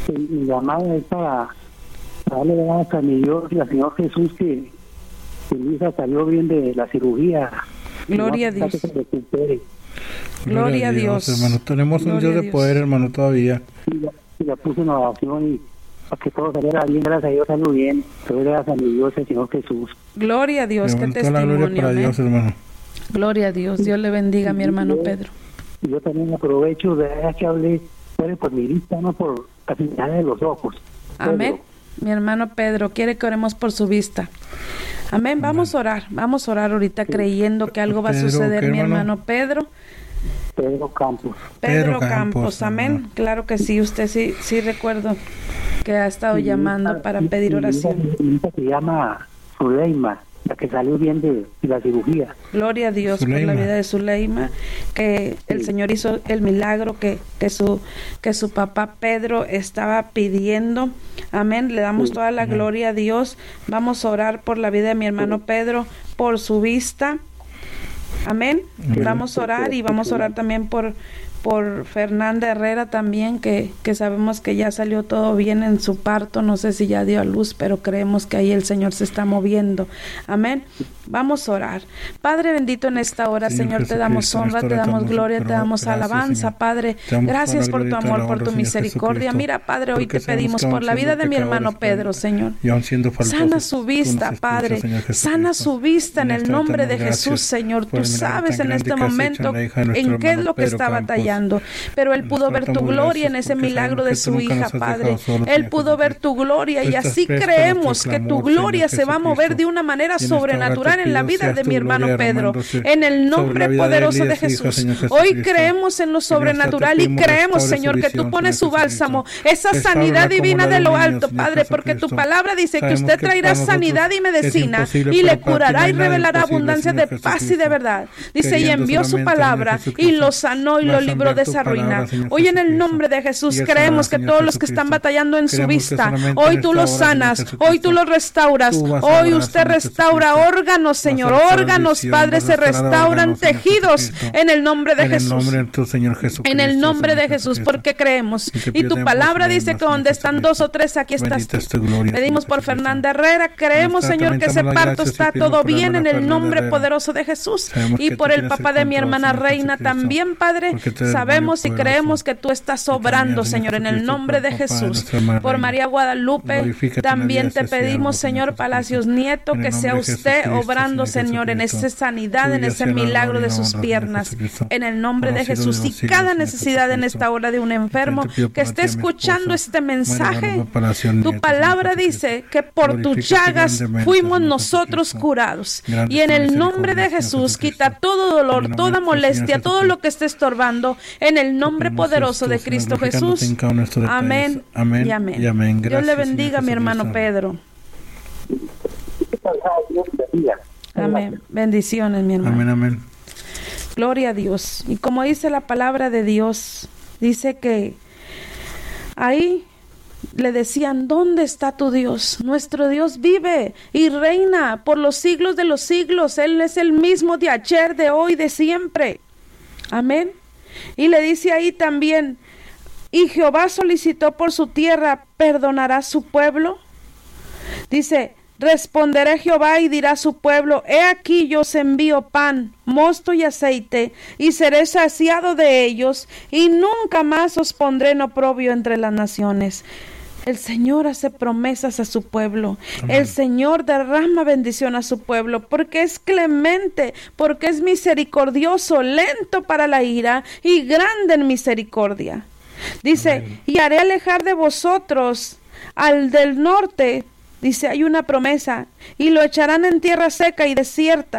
Mi llamada es para darle gracias a mi Dios y al Señor Jesús que mi hija salió bien de la cirugía. Gloria a Dios. Gloria a Dios, hermano. Tenemos un Dios de poder, hermano, todavía. Y la puse en oración y para que todo saliera bien, gracias a Dios salió bien. Pero gracias a mi Dios, el Señor Jesús. Gloria a Dios, qué testimonio. Gloria para Dios, hermano. Gloria a Dios, Dios le bendiga a mi hermano Pedro. Y yo también aprovecho de que hablé por mi vista, no por la señal de los ojos. Amén. Mi hermano Pedro quiere que oremos por su vista. Amén. Vamos a orar ahorita creyendo que algo va a suceder, mi hermano Pedro. Pedro Campos. Pedro Campos, amén. Claro que sí, usted sí recuerdo que ha estado llamando para pedir oración. Mi hija se llama Zuleima, la que salió bien de la cirugía. Gloria a Dios por la vida de Zuleima, que el Señor hizo el milagro que su papá Pedro estaba pidiendo. Amén. Le damos toda la gloria a Dios. Vamos a orar por la vida de mi hermano Pedro, por su vista. Amén. Vamos a orar y vamos a orar también por Fernanda Herrera también, que sabemos que ya salió todo bien en su parto, no sé si ya dio a luz, pero creemos que ahí el Señor se está moviendo. Amén. Vamos a orar. Padre bendito, en esta hora, Señor, te damos honra, te damos gloria, te damos alabanza, Padre. Gracias por tu amor, por tu misericordia. Mira, Padre, hoy te pedimos por la vida de mi hermano Pedro, Señor. Sana su vista, Padre. Sana su vista en el nombre de Jesús, Señor. Tú sabes en este momento en qué es lo que está batallando, pero él pudo ver tu gloria en ese milagro de su hija, Padre. Él pudo ver tu gloria y así creemos que tu gloria se va a mover de una manera sobrenatural en la vida de mi hermano Pedro, en el nombre poderoso de Jesús. Hoy creemos en lo sobrenatural y creemos, Señor, que tú pones su bálsamo, esa sanidad divina de lo alto, Padre, porque tu palabra dice que usted traerá sanidad y medicina y le curará y revelará abundancia de paz y de verdad. Dice, y envió su palabra y lo sanó y lo libró de esa ruina. Hoy en el nombre de Jesús creemos que todos los que están batallando en su vista, hoy tú los sanas, hoy tú los restauras, hoy usted restaura órganos, Señor, órganos, Padre, se restauran tejidos en el nombre de Jesús. En el nombre de Jesús, porque creemos. Y tu palabra dice que donde están dos o tres, aquí estás tú. Pedimos por Fernanda Herrera, creemos, Señor, que ese parto está todo bien en el nombre poderoso de Jesús. Y por el papá de mi hermana Reina también, Padre, sabemos y creemos que tú estás obrando, Señor, en el nombre de Jesús. Por María Guadalupe, también te pedimos, Señor Palacios Nieto, que sea usted obrando, Señor, en esa sanidad, en ese milagro de sus piernas, en el nombre de Jesús. Y cada necesidad en esta hora de un enfermo que esté escuchando este mensaje, tu palabra dice que por tus llagas fuimos nosotros curados. Y en el nombre de Jesús, quita todo dolor, toda molestia, todo lo que esté estorbando, en el nombre poderoso de Cristo Jesús. Amén y amén. Dios le bendiga a mi hermano Pedro. Amén. Bendiciones, mi hermano. Amén, amén. Gloria a Dios. Y como dice la palabra de Dios, dice que ahí le decían, ¿dónde está tu Dios? Nuestro Dios vive y reina por los siglos de los siglos. Él es el mismo de ayer, de hoy, de siempre. Amén. Y le dice ahí también, y Jehová solicitó por su tierra, ¿perdonará su pueblo? Dice, responderá Jehová y dirá a su pueblo, he aquí yo os envío pan, mosto y aceite, y seré saciado de ellos, y nunca más os pondré en oprobio entre las naciones. El Señor hace promesas a su pueblo. Amén. El Señor derrama bendición a su pueblo porque es clemente, porque es misericordioso, lento para la ira y grande en misericordia. Dice, amén, y haré alejar de vosotros al del norte. Dice, hay una promesa, y lo echarán en tierra seca y desierta.